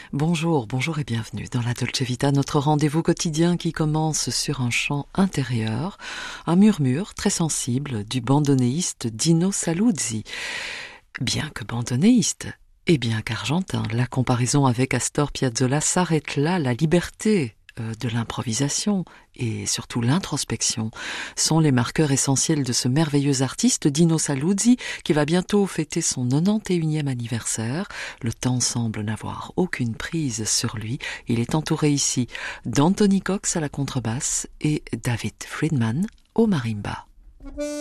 Bonjour, bonjour et bienvenue dans la Dolce Vita, notre rendez-vous quotidien qui commence sur un chant intérieur, un murmure très sensible du bandonéiste Dino Saluzzi. Bien que bandonéiste, et bien qu'argentin, la comparaison avec Astor Piazzolla s'arrête là, la liberté de l'improvisation et surtout l'introspection sont les marqueurs essentiels de ce merveilleux artiste Dino Saluzzi qui va bientôt fêter son 91e anniversaire. Le temps semble n'avoir aucune prise sur lui. Il est entouré ici d'Anthony Cox à la contrebasse et David Friedman au marimba.